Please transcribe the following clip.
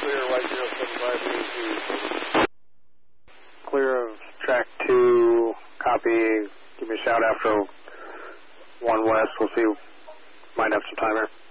clear, White 075 Clear of track 2, copy. Give me a shout after 1 west. We'll see. Might have some time here.